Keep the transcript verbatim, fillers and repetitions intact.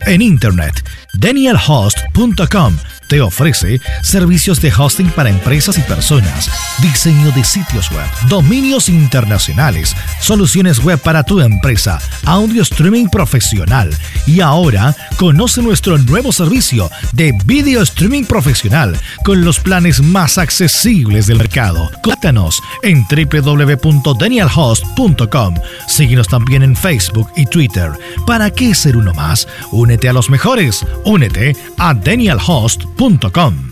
en Internet. Daniel Host punto com te ofrece servicios de hosting para empresas y personas, diseño de sitios web, dominios internacionales, soluciones web para tu empresa, audio streaming profesional. Y ahora conoce nuestro nuevo servicio de video streaming profesional con los planes más accesibles del mercado. Contáctanos en doble u doble u doble u punto daniel host punto com. Síguenos también en Facebook y Twitter. ¿Para qué ser uno más? Únete a los mejores. Únete a daniel host punto com.